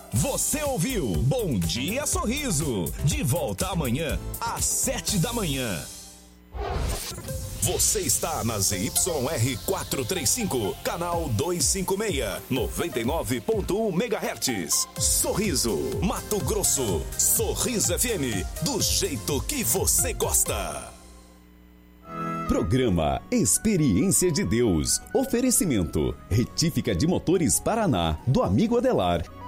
Você ouviu Bom Dia Sorriso. De volta amanhã, às 7 da manhã. Você está na ZYR 435, canal 256, 99.1 MHz. Sorriso, Mato Grosso. Sorriso FM, do jeito que você gosta. Programa Experiência de Deus. Oferecimento: Retífica de Motores Paraná, do amigo Adelar.